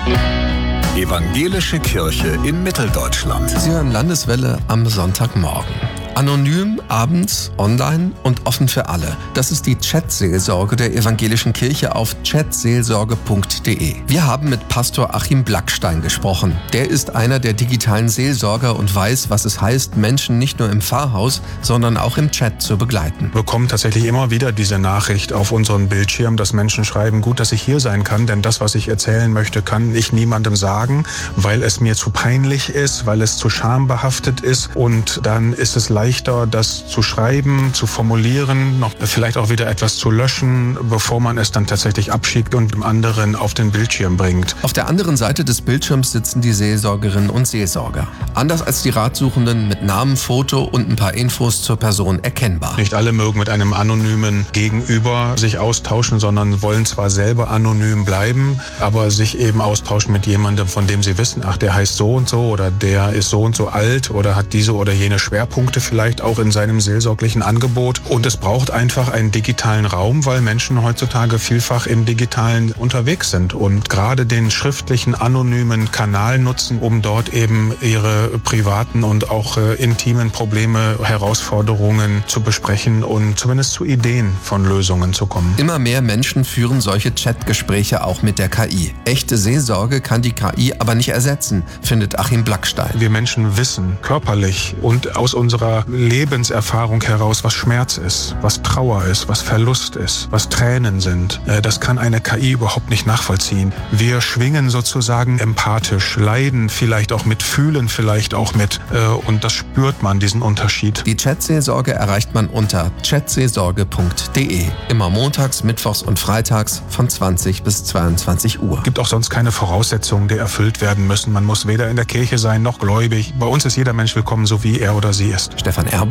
Evangelische Kirche in Mitteldeutschland. Sie hören Landeswelle am Sonntagmorgen. Anonym, abends, online und offen für alle. Das ist die Chatseelsorge der Evangelischen Kirche auf chatseelsorge.de. Wir haben mit Pastor Achim Blackstein gesprochen. Der ist einer der digitalen Seelsorger und weiß, was es heißt, Menschen nicht nur im Pfarrhaus, sondern auch im Chat zu begleiten. Wir bekommen tatsächlich immer wieder diese Nachricht auf unseren Bildschirm, dass Menschen schreiben, gut, dass ich hier sein kann, denn das, was ich erzählen möchte, kann ich niemandem sagen, weil es mir zu peinlich ist, weil es zu schambehaftet ist, und dann ist es leichter, das zu schreiben, zu formulieren, noch vielleicht auch wieder etwas zu löschen, bevor man es dann tatsächlich abschickt und dem anderen auf den Bildschirm bringt. Auf der anderen Seite des Bildschirms sitzen die Seelsorgerinnen und Seelsorger. Anders als die Ratsuchenden mit Namen, Foto und ein paar Infos zur Person erkennbar. Nicht alle mögen mit einem anonymen Gegenüber sich austauschen, sondern wollen zwar selber anonym bleiben, aber sich eben austauschen mit jemandem, von dem sie wissen, ach, der heißt so und so oder der ist so und so alt oder hat diese oder jene Schwerpunkte vielleicht auch in seinem seelsorglichen Angebot. Und es braucht einfach einen digitalen Raum, weil Menschen heutzutage vielfach im Digitalen unterwegs sind und gerade den schriftlichen, anonymen Kanal nutzen, um dort eben ihre privaten und auch intimen Probleme, Herausforderungen zu besprechen und zumindest zu Ideen von Lösungen zu kommen. Immer mehr Menschen führen solche Chatgespräche auch mit der KI. Echte Seelsorge kann die KI aber nicht ersetzen, findet Achim Blackstein. Wir Menschen wissen körperlich und aus unserer Lebenserfahrung heraus, was Schmerz ist, was Trauer ist, was Verlust ist, was Tränen sind. Das kann eine KI überhaupt nicht nachvollziehen. Wir schwingen sozusagen empathisch, leiden vielleicht auch mit, fühlen vielleicht auch mit, und das spürt man, diesen Unterschied. Die Chatseelsorge erreicht man unter chatseelsorge.de. Immer montags, mittwochs und freitags von 20 bis 22 Uhr. Es gibt auch sonst keine Voraussetzungen, die erfüllt werden müssen. Man muss weder in der Kirche sein noch gläubig. Bei uns ist jeder Mensch willkommen, so wie er oder sie ist. Stefan R.